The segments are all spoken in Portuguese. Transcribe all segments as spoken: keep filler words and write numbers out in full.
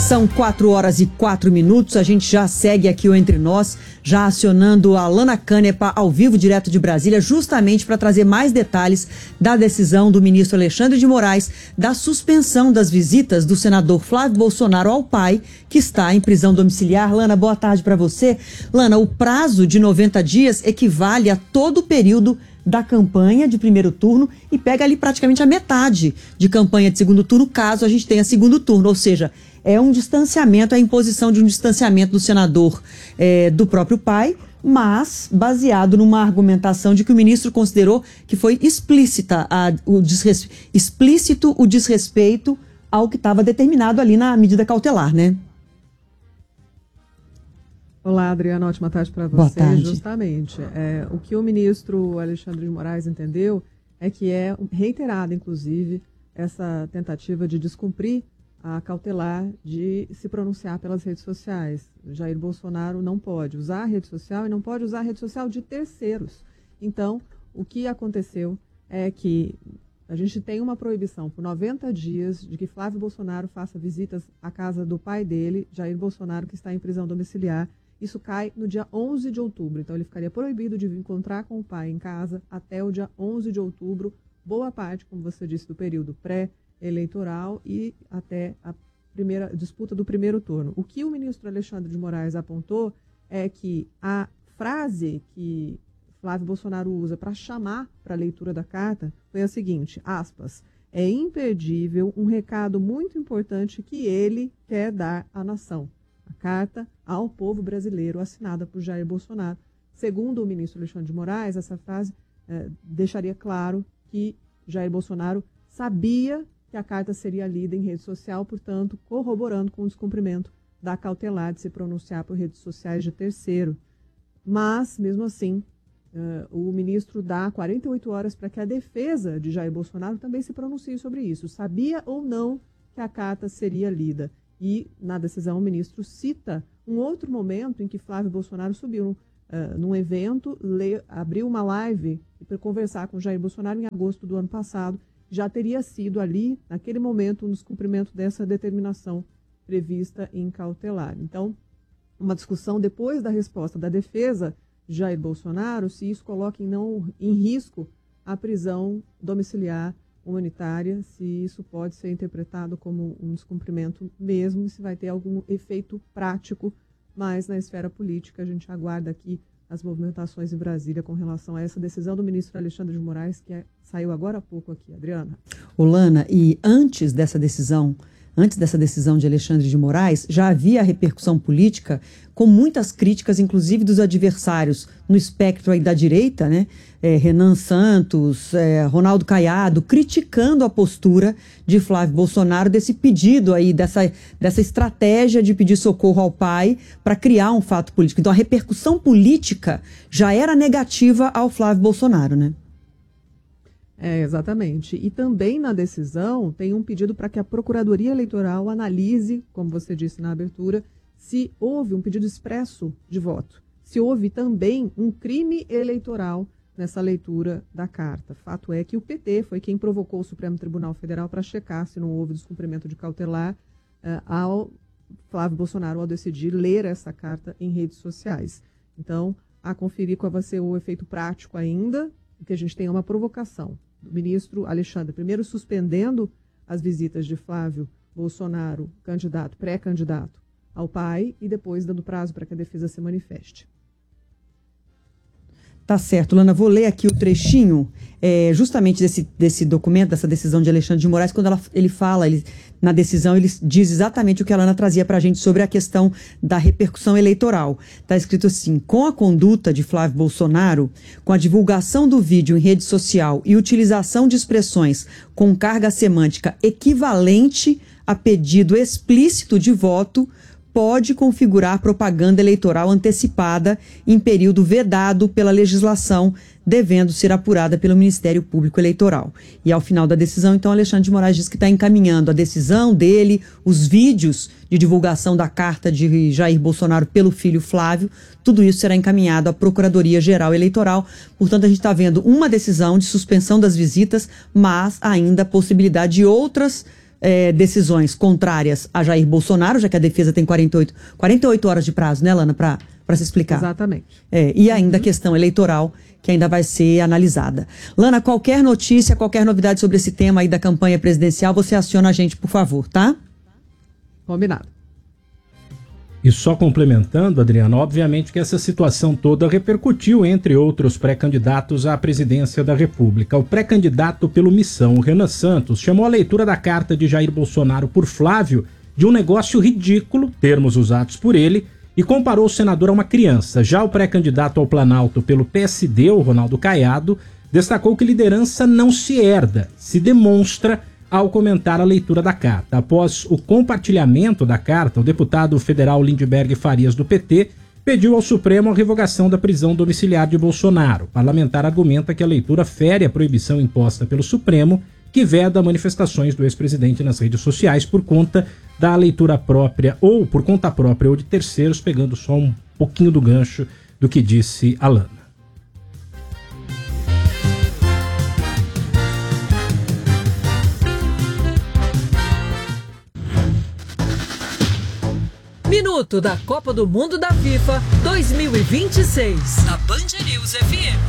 São quatro horas e quatro minutos, a gente já segue aqui o Entre Nós, já acionando a Lana Canepa ao vivo, direto de Brasília, justamente para trazer mais detalhes da decisão do ministro Alexandre de Moraes da suspensão das visitas do senador Flávio Bolsonaro ao pai, que está em prisão domiciliar. Lana, boa tarde para você. Lana, o prazo de noventa dias equivale a todo o período da campanha de primeiro turno e pega ali praticamente a metade de campanha de segundo turno, caso a gente tenha segundo turno, ou seja, é um distanciamento, é a imposição de um distanciamento do senador é, do próprio pai, mas baseado numa argumentação de que o ministro considerou que foi explícita a, o desrespe... explícito o desrespeito ao que estava determinado ali na medida cautelar, né? Olá, Adriana, ótima tarde para você. Boa tarde. Justamente, é, o que o ministro Alexandre de Moraes entendeu é que é reiterada, inclusive, essa tentativa de descumprir a cautelar de se pronunciar pelas redes sociais. Jair Bolsonaro não pode usar a rede social e não pode usar a rede social de terceiros. Então, o que aconteceu é que a gente tem uma proibição por noventa dias de que Flávio Bolsonaro faça visitas à casa do pai dele, Jair Bolsonaro, que está em prisão domiciliar. Isso cai no dia onze de outubro, então ele ficaria proibido de encontrar com o pai em casa até o dia onze de outubro, boa parte, como você disse, do período pré-eleitoral e até a primeira disputa do primeiro turno. O que o ministro Alexandre de Moraes apontou é que a frase que Flávio Bolsonaro usa para chamar para a leitura da carta foi a seguinte, aspas, é imperdível um recado muito importante que ele quer dar à nação. A carta ao povo brasileiro, assinada por Jair Bolsonaro. Segundo o ministro Alexandre de Moraes, essa frase eh, deixaria claro que Jair Bolsonaro sabia que a carta seria lida em rede social, portanto, corroborando com o descumprimento da cautelar de se pronunciar por redes sociais de terceiro. Mas, mesmo assim, eh, o ministro dá quarenta e oito horas para que a defesa de Jair Bolsonaro também se pronuncie sobre isso. Sabia ou não que a carta seria lida? E, na decisão, o ministro cita um outro momento em que Flávio Bolsonaro subiu uh, num evento, le, abriu uma live para conversar com Jair Bolsonaro em agosto do ano passado. Já teria sido ali, naquele momento, um descumprimento dessa determinação prevista em cautelar. Então, uma discussão depois da resposta da defesa de Jair Bolsonaro, se isso coloca em, não, em risco a prisão domiciliar humanitária, se isso pode ser interpretado como um descumprimento mesmo, e se vai ter algum efeito prático, mas na esfera política a gente aguarda aqui as movimentações em Brasília com relação a essa decisão do ministro Alexandre de Moraes, que é, saiu agora há pouco aqui, Adriana. Olana, e antes dessa decisão, antes dessa decisão de Alexandre de Moraes, já havia repercussão política com muitas críticas, inclusive dos adversários no espectro aí da direita, né? É, Renan Santos, é, Ronaldo Caiado, criticando a postura de Flávio Bolsonaro desse pedido aí, dessa, dessa estratégia de pedir socorro ao pai para criar um fato político. Então a repercussão política já era negativa ao Flávio Bolsonaro, né? É, exatamente. E também na decisão tem um pedido para que a Procuradoria Eleitoral analise, como você disse na abertura, se houve um pedido expresso de voto, se houve também um crime eleitoral nessa leitura da carta. Fato é que o P T foi quem provocou o Supremo Tribunal Federal para checar se não houve descumprimento de cautelar uh, ao Flávio Bolsonaro ao decidir ler essa carta em redes sociais. Então, a conferir qual vai ser o efeito prático ainda, que a gente tem uma provocação do ministro Alexandre, primeiro suspendendo as visitas de Flávio Bolsonaro, candidato, pré-candidato, ao pai, e depois dando prazo para que a defesa se manifeste. Tá certo, Lana, vou ler aqui o trechinho é, justamente desse, desse documento, dessa decisão de Alexandre de Moraes, quando ela, ele fala, ele, na decisão ele diz exatamente o que a Lana trazia para a gente sobre a questão da repercussão eleitoral. Está escrito assim, com a conduta de Flávio Bolsonaro, com a divulgação do vídeo em rede social e utilização de expressões com carga semântica equivalente a pedido explícito de voto, pode configurar propaganda eleitoral antecipada em período vedado pela legislação, devendo ser apurada pelo Ministério Público Eleitoral. E ao final da decisão, então, Alexandre de Moraes diz que está encaminhando a decisão dele, os vídeos de divulgação da carta de Jair Bolsonaro pelo filho Flávio, tudo isso será encaminhado à Procuradoria-Geral Eleitoral. Portanto, a gente está vendo uma decisão de suspensão das visitas, mas ainda a possibilidade de outras é, decisões contrárias a Jair Bolsonaro, já que a defesa tem quarenta e oito, quarenta e oito horas de prazo, né, Lana, para para se explicar. Exatamente. É, e ainda a questão eleitoral, que ainda vai ser analisada. Lana, qualquer notícia, qualquer novidade sobre esse tema aí da campanha presidencial, você aciona a gente, por favor, tá? Combinado. E só complementando, Adriana, obviamente que essa situação toda repercutiu entre outros pré-candidatos à presidência da República. O pré-candidato pelo Missão, o Renan Santos, chamou a leitura da carta de Jair Bolsonaro por Flávio de um negócio ridículo, termos usados por ele, e comparou o senador a uma criança. Já o pré-candidato ao Planalto pelo P S D, o Ronaldo Caiado, destacou que liderança não se herda, se demonstra ao comentar a leitura da carta. Após o compartilhamento da carta, o deputado federal Lindbergh Farias, do P T, pediu ao Supremo a revogação da prisão domiciliar de Bolsonaro. O parlamentar argumenta que a leitura fere a proibição imposta pelo Supremo, que veda manifestações do ex-presidente nas redes sociais por conta da leitura própria, ou por conta própria ou de terceiros, pegando só um pouquinho do gancho do que disse a Lana. Minuto da Copa do Mundo da FIFA dois mil e vinte e seis, na Band News F M.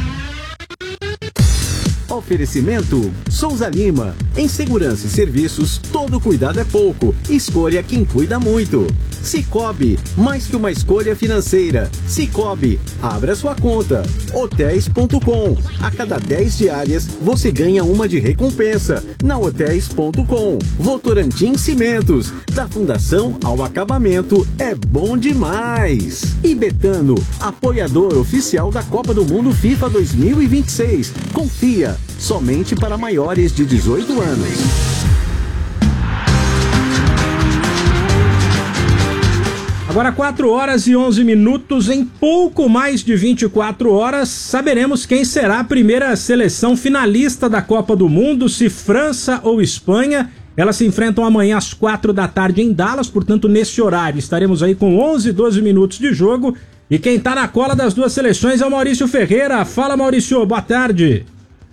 Oferecimento Souza Lima. Em segurança e serviços, todo cuidado é pouco. Escolha quem cuida muito. Cicobi, mais que uma escolha financeira. Cicobi, abra sua conta. Hotéis ponto com. A cada dez diárias, você ganha uma de recompensa. Na Hotéis ponto com. Votorantim Cimentos. Da fundação ao acabamento, é bom demais. E Betano, apoiador oficial da Copa do Mundo FIFA dois mil e vinte e seis. Confia, somente para maiores de dezoito anos. Agora quatro horas e onze minutos, em pouco mais de vinte e quatro horas, saberemos quem será a primeira seleção finalista da Copa do Mundo, se França ou Espanha. Elas se enfrentam amanhã às quatro da tarde em Dallas, portanto nesse horário estaremos aí com onze, doze minutos de jogo. E quem tá na cola das duas seleções é o Maurício Ferreira. Fala, Maurício, boa tarde.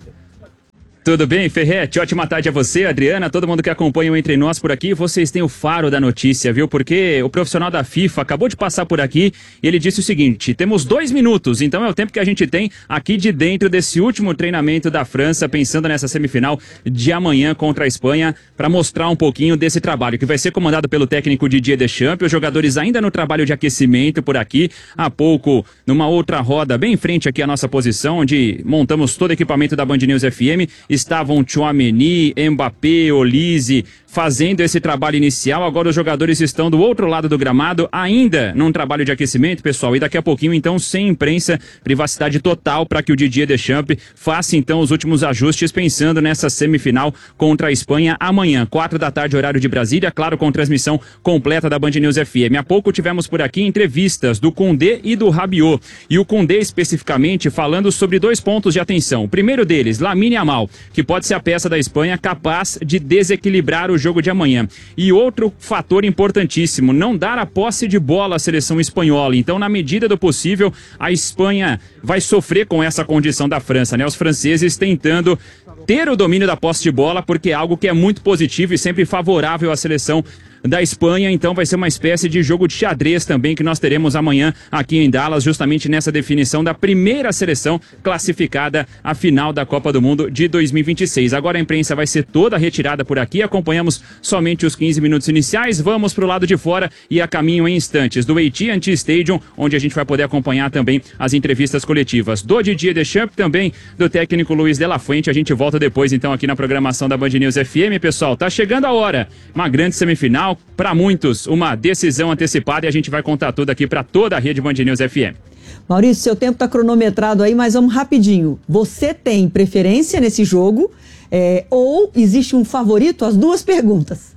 Tudo bem, Ferrete? Ótima tarde a você, Adriana, todo mundo que acompanha o Entre Nós por aqui. Vocês têm o faro da notícia, viu? Porque o profissional da FIFA acabou de passar por aqui e ele disse o seguinte: temos dois minutos, então é o tempo que a gente tem aqui de dentro desse último treinamento da França, pensando nessa semifinal de amanhã contra a Espanha, para mostrar um pouquinho desse trabalho, que vai ser comandado pelo técnico Didier Deschamps. Os jogadores ainda no trabalho de aquecimento por aqui. Há pouco, numa outra roda, bem em frente aqui à nossa posição, onde montamos todo o equipamento da Band News F M, estavam Tchouaméni, Mbappé, Olise, fazendo esse trabalho inicial. Agora os jogadores estão do outro lado do gramado, ainda num trabalho de aquecimento, pessoal, e daqui a pouquinho, então, sem imprensa, privacidade total para que o Didier Deschamps faça, então, os últimos ajustes, pensando nessa semifinal contra a Espanha amanhã, quatro da tarde, horário de Brasília, claro, com transmissão completa da Band News F M. Há pouco tivemos por aqui entrevistas do Koundé e do Rabiot, e o Koundé especificamente falando sobre dois pontos de atenção. O primeiro deles, Lamine Yamal, que pode ser a peça da Espanha capaz de desequilibrar o jogo de amanhã. E outro fator importantíssimo, não dar a posse de bola à seleção espanhola. Então, na medida do possível, a Espanha vai sofrer com essa condição da França, né? Os franceses tentando ter o domínio da posse de bola, porque é algo que é muito positivo e sempre favorável à seleção da Espanha. Então vai ser uma espécie de jogo de xadrez também que nós teremos amanhã aqui em Dallas, justamente nessa definição da primeira seleção classificada à final da Copa do Mundo de dois mil e vinte e seis. Agora a imprensa vai ser toda retirada por aqui, acompanhamos somente os quinze minutos iniciais, vamos para o lado de fora e a caminho em instantes do A T and T Stadium, onde a gente vai poder acompanhar também as entrevistas coletivas do Didier Deschamps, também do técnico Luiz de la Fuente. A gente volta depois então aqui na programação da Band News F M, pessoal. Tá chegando a hora, uma grande semifinal, para muitos, uma decisão antecipada, e a gente vai contar tudo aqui para toda a rede Band News F M. Maurício, seu tempo está cronometrado aí, mas vamos rapidinho. Você tem preferência nesse jogo é, ou existe um favorito? As duas perguntas.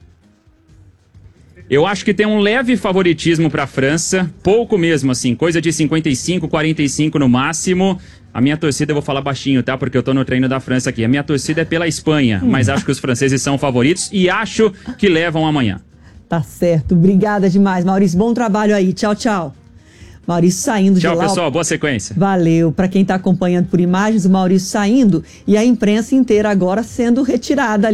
Eu acho que tem um leve favoritismo para a França, pouco mesmo assim, coisa de cinquenta e cinco, quarenta e cinco no máximo. A minha torcida, eu vou falar baixinho, tá? Porque eu tô no treino da França aqui. A minha torcida é pela Espanha, hum. mas acho que os franceses são favoritos e acho que levam amanhã. Tá certo. Obrigada demais, Maurício. Bom trabalho aí. Tchau, tchau. Maurício saindo tchau, de lá. Tchau, pessoal. Boa sequência. Valeu. Para quem tá acompanhando por imagens, o Maurício saindo e a imprensa inteira agora sendo retirada ali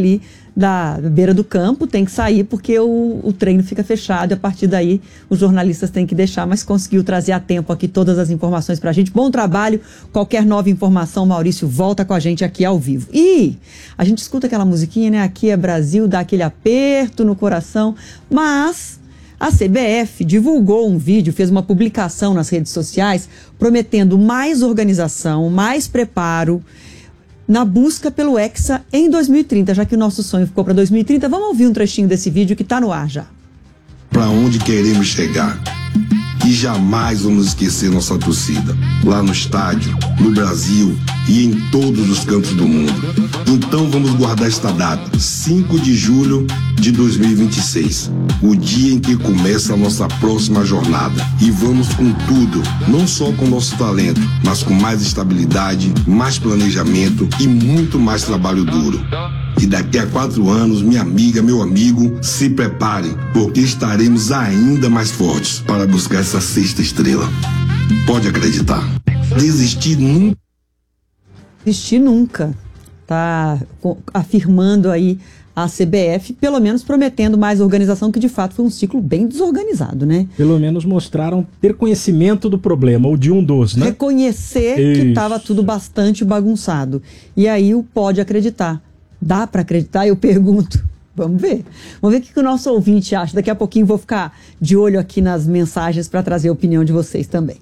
da beira do campo, tem que sair porque o, o treino fica fechado e a partir daí os jornalistas têm que deixar, mas conseguiu trazer a tempo aqui todas as informações pra gente. Bom trabalho, qualquer nova informação, Maurício volta com a gente aqui ao vivo. E a gente escuta aquela musiquinha, né? Aqui é Brasil, dá aquele aperto no coração, mas a C B F divulgou um vídeo, fez uma publicação nas redes sociais prometendo mais organização, mais preparo na busca pelo Hexa em dois mil e trinta, já que o nosso sonho ficou para dois mil e trinta. Vamos ouvir um trechinho desse vídeo que está no ar já. Para onde queremos chegar. E jamais vamos esquecer nossa torcida, lá no estádio, no Brasil e em todos os cantos do mundo. Então vamos guardar esta data, cinco de julho de dois mil e vinte e seis, o dia em que começa a nossa próxima jornada. E vamos com tudo, não só com nosso talento, mas com mais estabilidade, mais planejamento e muito mais trabalho duro. E daqui a quatro anos, minha amiga, meu amigo, se preparem, porque estaremos ainda mais fortes para buscar essa sexta estrela. Pode acreditar. Desistir nunca. Desistir nunca. Tá afirmando aí a C B F, pelo menos prometendo mais organização, que de fato foi um ciclo bem desorganizado, né? Pelo menos mostraram ter conhecimento do problema, ou de um dos, né? Reconhecer Isso. que estava tudo bastante bagunçado. E aí o pode acreditar. Dá para acreditar? Eu pergunto. Vamos ver. Vamos ver o que, que o nosso ouvinte acha. Daqui a pouquinho vou ficar de olho aqui nas mensagens para trazer a opinião de vocês também.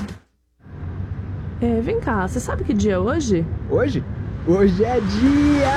É, vem cá, você sabe que dia é hoje? Hoje? Hoje é dia